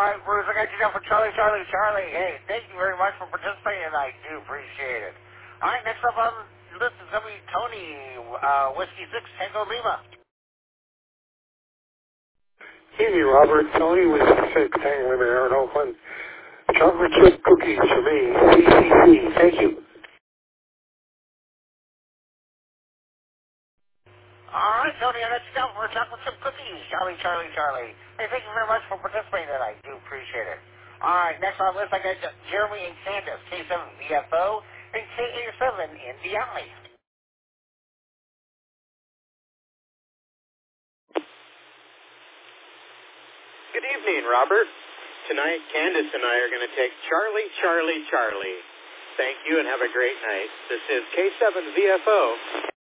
right, Bruce, I got you down for Charlie. Hey, thank you very much for participating, and I do appreciate it. All right, next up on the list is going to be Tony, Whiskey 6 Tango Lima. Easy, Robert. Tony with 6 Tango Lima here in Oakland. Chocolate chip cookies for me. CCC. Thank you. All right, Tony, I got you down for chocolate chip cookies. Charlie. Hey, thank you very much for participating, and I do appreciate it. All right, next on the list, I got Jeremy and Candace, K7VFO, and K87NDI. Good evening, Robert. Tonight, Candace and I are going to take Charlie. Thank you and have a great night. This is K7VFO.